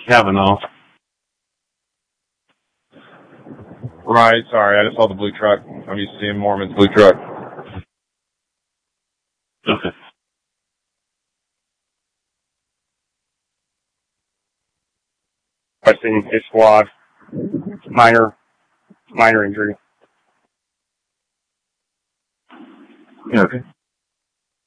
Kavanaugh. Right, sorry, I just saw the blue truck. I'm used to seeing Mormon's blue truck. Okay. I seen his squad. Minor injury. Yeah, okay.